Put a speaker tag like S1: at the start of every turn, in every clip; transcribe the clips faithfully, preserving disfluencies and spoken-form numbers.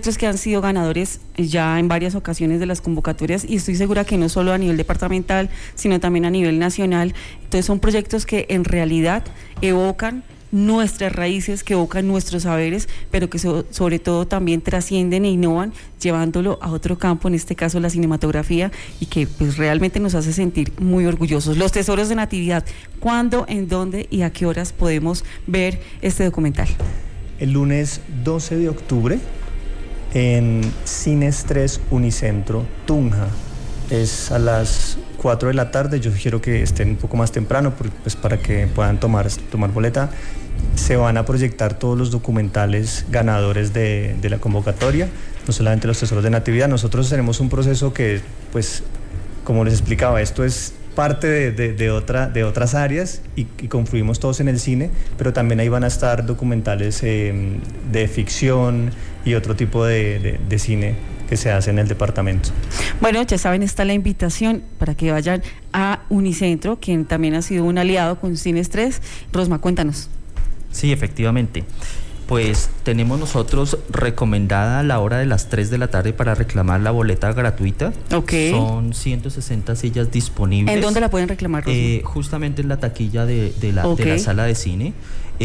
S1: proyectos que han sido ganadores ya en varias ocasiones de las convocatorias, y estoy segura que no solo a nivel departamental, sino también a nivel nacional. Entonces son proyectos que en realidad evocan nuestras raíces, que evocan nuestros saberes, pero que so, sobre todo también trascienden e innovan, llevándolo a otro campo, en este caso la cinematografía, y que pues realmente nos hace sentir muy orgullosos. Los Tesoros de Natividad, ¿cuándo, en dónde y a qué horas podemos ver este documental?
S2: El lunes doce de octubre en Cines tres Unicentro, Tunja. Es a las cuatro de la tarde. Yo sugiero que estén un poco más temprano, pues, para que puedan tomar, tomar boleta. Se van a proyectar todos los documentales ganadores de, de la convocatoria, no solamente los Tesoros de Natividad. Nosotros tenemos un proceso que, pues, como les explicaba, esto es parte de, de, de, otra, de otras áreas y, y confluimos todos en el cine, pero también ahí van a estar documentales eh, de ficción y otro tipo de, de, de cine que se hace en el departamento.
S1: Bueno, ya saben, está la invitación para que vayan a Unicentro, quien también ha sido un aliado con Cines tres. Rosma, cuéntanos.
S3: Sí, efectivamente. Pues tenemos nosotros recomendada la hora de las tres de la tarde para reclamar la boleta gratuita.
S1: Ok.
S3: Son ciento sesenta sillas disponibles.
S1: ¿En dónde la pueden reclamar, Rosma?
S3: Eh, justamente en la taquilla de, de, la,
S1: okay.
S3: de la sala de cine.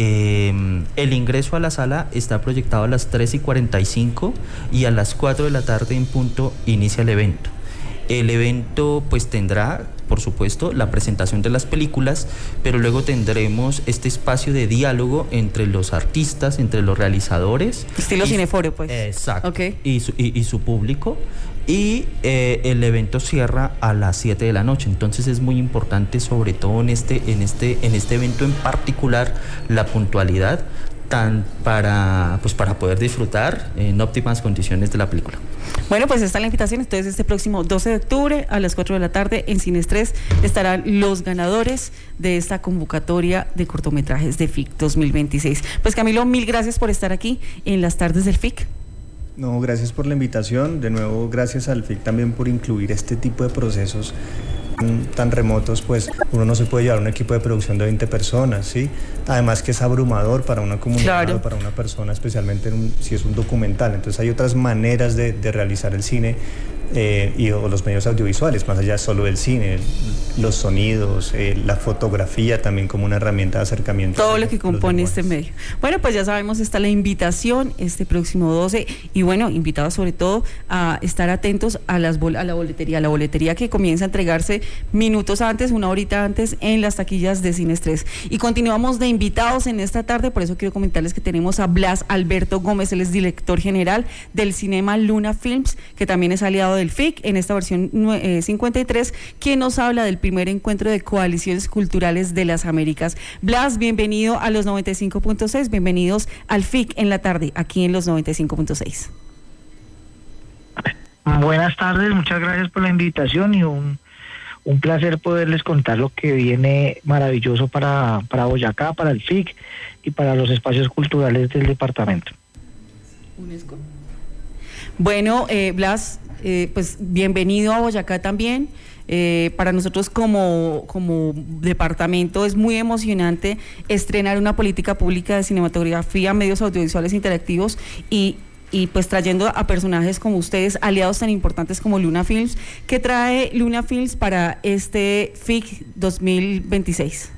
S3: Eh, el ingreso a la sala está proyectado a las tres y cuarenta y cinco y a las cuatro de la tarde en punto inicia el evento. El evento pues tendrá, por supuesto, la presentación de las películas, pero luego tendremos este espacio de diálogo entre los artistas, entre los realizadores.
S1: Estilo
S3: y,
S1: cineforio, pues.
S3: Exacto.
S1: Okay.
S3: Y, su, y, y su público. Y eh, el evento cierra a las siete de la noche. Entonces es muy importante, sobre todo en este, en este, en este evento en particular, la puntualidad, tan para, pues para poder disfrutar en óptimas condiciones de la película.
S1: Bueno, pues está la invitación. Entonces este próximo doce de octubre a las cuatro de la tarde en Cines tres estarán los ganadores de esta convocatoria de cortometrajes de F I C dos mil veintiséis. Pues Camilo, mil gracias por estar aquí en las tardes del F I C.
S2: No, gracias por la invitación. De nuevo, gracias al F I C también por incluir este tipo de procesos tan remotos. Pues uno no se puede llevar un equipo de producción de veinte personas, ¿sí? Además que es abrumador para una comunidad, claro, o para una persona, especialmente en un, si es un documental. Entonces hay otras maneras de, de realizar el cine eh, y o los medios audiovisuales, más allá solo del cine, el, los sonidos, eh, la fotografía también como una herramienta de acercamiento.
S1: Todo lo que compone este medio. Bueno, pues ya sabemos, está la invitación este próximo doce, y bueno, invitados sobre todo a estar atentos a, las bol a la boletería, la boletería que comienza a entregarse minutos antes, una horita antes, en las taquillas de Cines tres. Y continuamos de invitados en esta tarde, por eso quiero comentarles que tenemos a Blas Alberto Gómez, él es director general del Cinema Luna Films, que también es aliado del F I C en esta versión eh, cincuenta y tres, quien nos habla del primer encuentro de coaliciones culturales de las Américas. Blas, bienvenido a los noventa y cinco punto seis, bienvenidos al F I C en la tarde, aquí en los noventa y cinco punto seis.
S4: Buenas tardes, muchas gracias por la invitación y un, un placer poderles contar lo que viene maravilloso para, para Boyacá, para el F I C y para los espacios culturales del departamento.
S1: UNESCO. Bueno, eh, Blas, eh, pues bienvenido a Boyacá también. Eh, para nosotros como, como departamento es muy emocionante estrenar una política pública de cinematografía, medios audiovisuales interactivos y, y pues trayendo a personajes como ustedes, aliados tan importantes como Luna Films. ¿Qué trae Luna Films para este F I C dos mil veintiséis?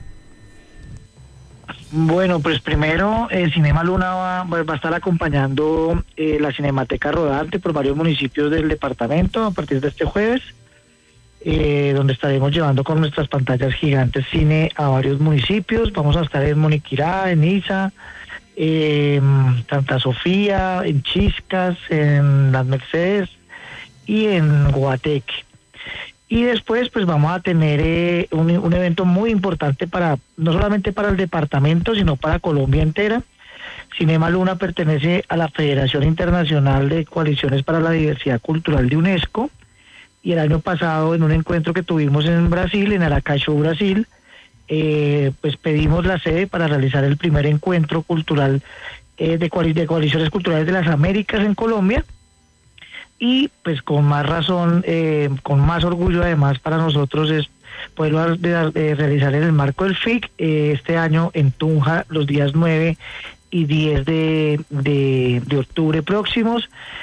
S4: Bueno, pues primero el Cinema Luna va, va a estar acompañando eh, la Cinemateca Rodante por varios municipios del departamento a partir de este jueves, eh, donde estaremos llevando con nuestras pantallas gigantes cine a varios municipios. Vamos a estar en Moniquirá, en Isa, en Santa Sofía, en Chiscas, en Las Mercedes y en Guateque. Y después pues vamos a tener eh, un, un evento muy importante para, no solamente para el departamento, sino para Colombia entera. Cinema Luna pertenece a la Federación Internacional de Coaliciones para la Diversidad Cultural de UNESCO, y el año pasado, en un encuentro que tuvimos en Brasil, en Aracaju, Brasil, eh, pues pedimos la sede para realizar el primer encuentro cultural eh, de, coal de coaliciones culturales de las Américas en Colombia. Y pues con más razón, eh, con más orgullo además para nosotros es poderlo de, de realizar en el marco del F I C eh, este año en Tunja los días nueve y diez de, de, de octubre próximos.